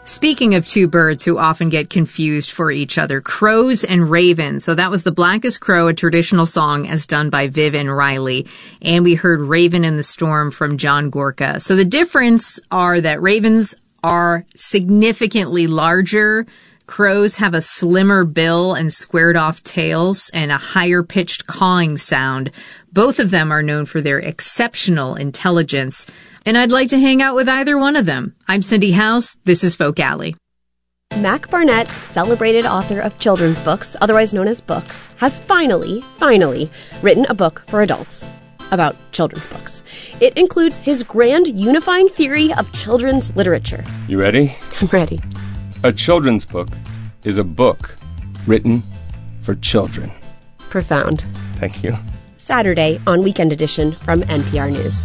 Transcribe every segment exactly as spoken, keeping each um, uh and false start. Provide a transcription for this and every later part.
Speaking of two birds who often get confused for each other, crows and ravens. So that was The Blackest Crow, a traditional song as done by Viv and Riley. And we heard Raven in the Storm from John Gorka. So the difference are that ravens are significantly larger. Crows have a slimmer bill and squared off tails and a higher pitched cawing sound. Both of them are known for their exceptional intelligence. And I'd like to hang out with either one of them. I'm Cindy House. This is Folk Alley. Mac Barnett, celebrated author of children's books, otherwise known as books, has finally, finally written a book for adults about children's books. It includes his grand unifying theory of children's literature. You ready? I'm ready. A children's book is a book written for children. Profound. Thank you. Saturday on Weekend Edition from N P R News.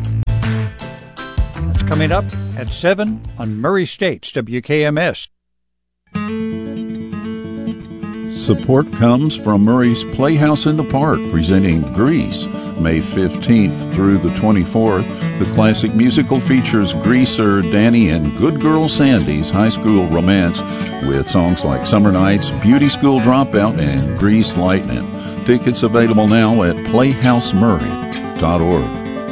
Coming up at seven on Murray State's W K M S. Support comes from Murray's Playhouse in the Park, presenting Grease, May fifteenth through the twenty-fourth. The classic musical features Greaser Danny and Good Girl Sandy's high school romance with songs like Summer Nights, Beauty School Dropout, and Grease Lightning. Tickets available now at playhouse murray dot org.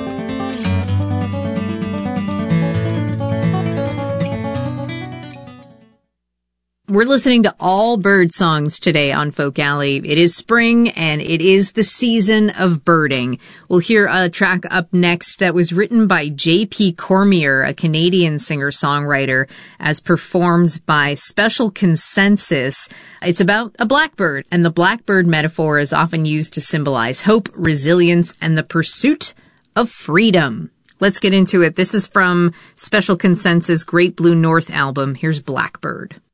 We're listening to all bird songs today on Folk Alley. It is spring and it is the season of birding. We'll hear a track up next that was written by J P Cormier, a Canadian singer-songwriter, as performed by Special Consensus. It's about a blackbird, and the blackbird metaphor is often used to symbolize hope, resilience, and the pursuit of freedom. Let's get into it. This is from Special Consensus' Great Blue North album. Here's Blackbird.